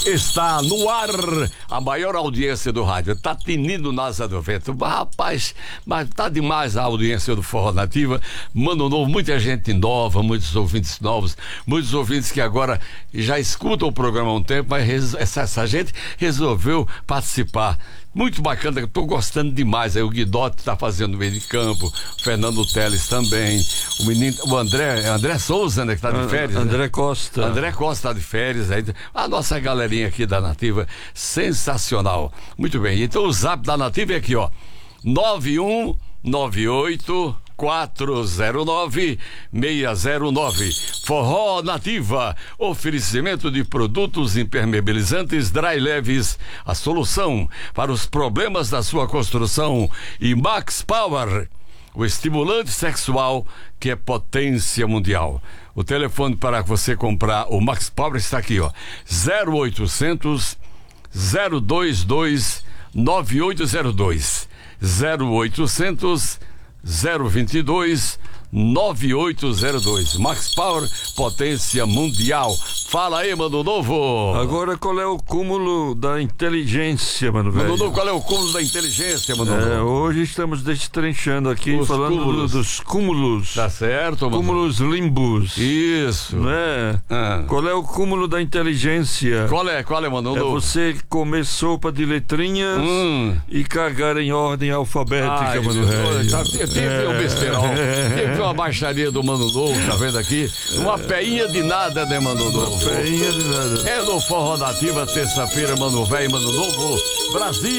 Está no ar a maior audiência do rádio. Tá tinindo Nasa do Vento. Rapaz, mas tá demais a audiência do Forró Nativa. Mano Novo, muita gente nova, muitos ouvintes novos, muitos ouvintes que agora já escutam o programa há um tempo, mas essa gente resolveu participar. Muito bacana, eu tô gostando demais. Aí o Guidotti tá fazendo meio de campo, o Fernando Teles também, o menino, o André Souza, né, que tá de férias. André né? Costa. André Costa tá de férias. Aí, a nossa galerinha aqui da Nativa, sensacional. Muito bem, então o zap da Nativa é aqui, ó, 9198-409-609. Forró Nativa, oferecimento de produtos impermeabilizantes Dry Leves, a solução para os problemas da sua construção. E Max Power, o estimulante sexual que é potência mundial. O telefone para você comprar o Max Power está aqui, ó, 0800 022 9802, 0800 022 9802. Max Power, potência mundial. Fala aí, Mano Novo. Agora, qual é o cúmulo da inteligência, mano velho? Mano Novo, qual é o cúmulo da inteligência, Mano Novo? Hoje estamos destrinchando aqui, Os falando cúmulos. dos cúmulos. Tá certo, Mano? Cúmulos limbos. Isso. Né? Qual é o cúmulo da inteligência? Qual é, Mano É Novo? você comer sopa de letrinhas e cagar em ordem alfabética, Ai, mano velho. Teve um besteirão. Teve uma baixaria do Mano Novo, tá vendo aqui? Uma peinha de nada, né, Mano Novo? Peinha de nada. É no Forró Nativa, terça-feira, Mano Velho, Mano Novo, Brasil.